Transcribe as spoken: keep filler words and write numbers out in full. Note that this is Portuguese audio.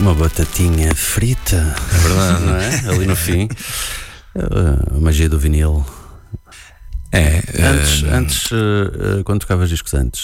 Uma batatinha frita. É verdade. Não é? Ali no fim. A magia do vinil. É. Antes, uh, antes uh, quando tocavas discos antes,